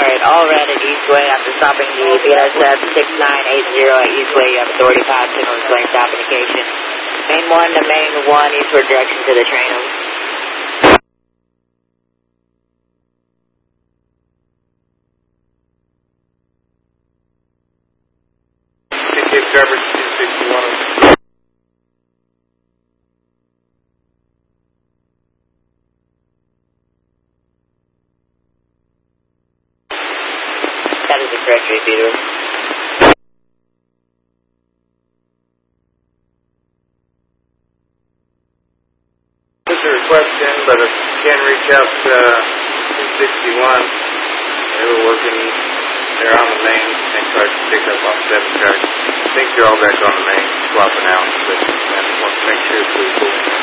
Alright, all red at Eastway after stopping the BNSF 6980 at Eastway. You have authority 5 signal displaying stop indication. Main 1 to main 1, eastward direction to the train. Cape Coverage 261. That is the correct repeater. This is a request in, but if you can reach out to 261, they were working there on the main and tried to pick up off 7 track. I think they're all back on the main, swapping out, but I just want to make sure it's really cool.